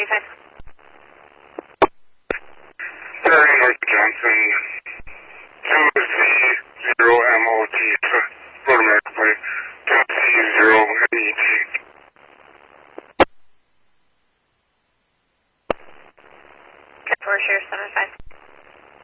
75. Barry North Johnson, 2Z0MOT, Road America plate, 2C0NET. For sure, 75.